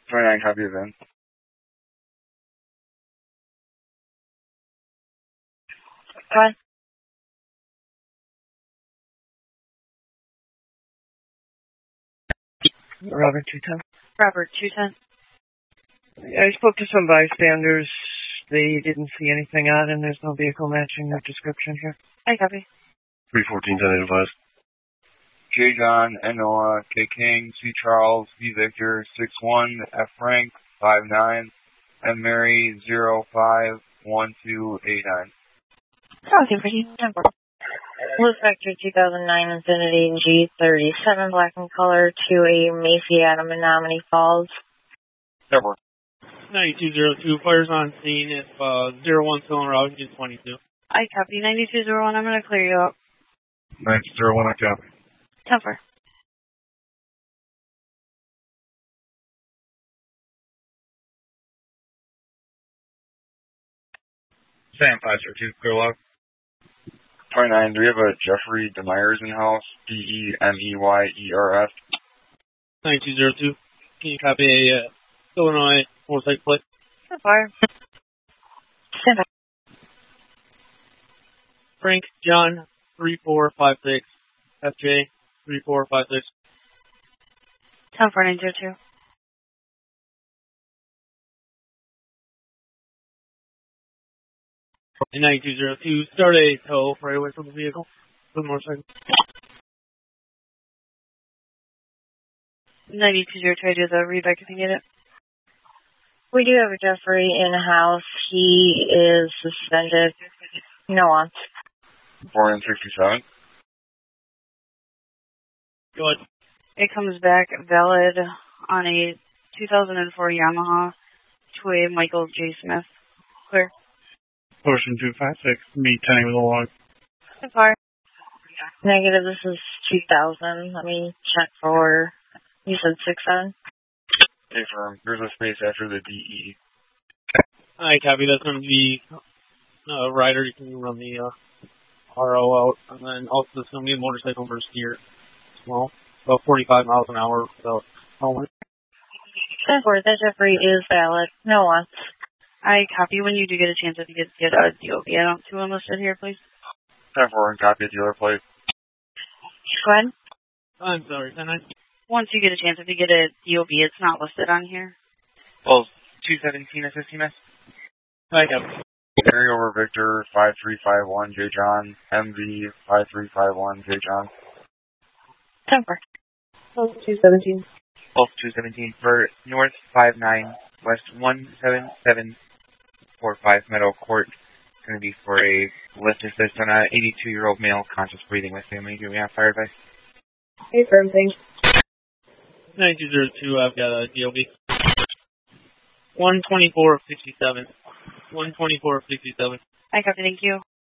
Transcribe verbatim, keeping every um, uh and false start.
twenty-nine, copy of Vince. Hi. Robert two ten. Robert two ten. I spoke to some bystanders. They didn't see anything odd, and there's no vehicle matching their description here. I copy. three fourteen, ten advised. J. John, N. Noah, K. King, C. Charles, V. Victor, six one, F. Frank, five nine, M. Mary, zero five one two eight nine. Okay, pretty simple. Blue Spectre two thousand nine Infinity G thirty-seven, black in color, to a Macy Adam in Menominee Falls. Never. ninety-two zero two, fires on scene if uh, zero one still on route, get twenty-two. I copy. ninety-two zero one, I'm going to clear you up. nine zero one, I copy. ten four. Sam, five zero two, clear log. twenty-nine, do we have a Jeffrey Demeyers in house? D E M E Y E R S. ninety-two zero two, can you copy a uh, Illinois motorcycle plate? ten four. ten four. Frank John three four five six, F J three four five six. ten four nine zero two. ninety-two zero two, start a tow right away from the vehicle, for the motorcycle. ninety-two zero two, I do the readback if you get it. We do have a Jeffrey in-house. He is suspended. No on. four and sixty-seven. Go ahead. It comes back valid on a two thousand four Yamaha to a Michael J. Smith. Clear. Portion two five six, me ten with a log. So far. Negative, this is two thousand. Let me check for, you said six seven? Okay, firm. There's a space after the D E. I copy, that's going to be uh, rider, you can run the uh, R O out, and then also it's going to be a motorcycle versus steer as well. About forty-five miles an hour without helmet. ten four, that Jeffrey is valid. No on. I copy when you do get a chance if you get, get a D O B. I don't two unlisted here, please. ten four, and copy a dealer plate. Go ahead. I'm sorry, can I? Once you get a chance, if you get a D O B, it's not listed on here. Well, two seventeen and fifty miss. I copy. Mary over Victor, five three five one, J. John, M V, five three five one, J. John. ten four. Oh, two seventeen. Wolf two seventeen for North five nine, West one seven seven four five Meadow Court. It's going to be for a lift assist on a eighty-two-year-old male conscious breathing with family. Do we have fire advice? Hey, firm, thanks. ninety-two zero two, I've got a D O B. one twenty-four fifty-seven. one twenty-four fifty-seven. I copy, thank you.